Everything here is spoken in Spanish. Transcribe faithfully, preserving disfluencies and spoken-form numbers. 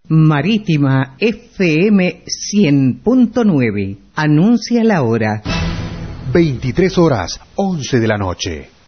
Marítima F M cien punto nueve. Anuncia la hora. veintitrés horas, once de la noche.